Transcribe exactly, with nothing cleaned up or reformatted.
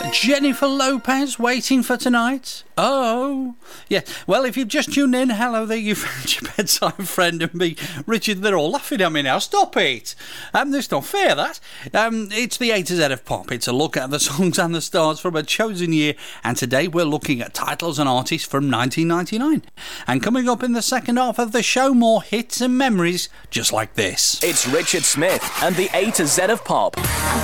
Jennifer Lopez waiting for tonight? Oh, yeah. Well, if you've just tuned in, hello there, you found your bedside friend and me, Richard. They're all laughing at me now. Stop it. Um, it's not fair, that. Um, it's the A to Z of pop. It's a look at the songs and the stars from a chosen year, and today we're looking at titles and artists from nineteen ninety-nine. And coming up in the second half of the show, more hits and memories just like this. It's Richard Smith and the A to Z of pop.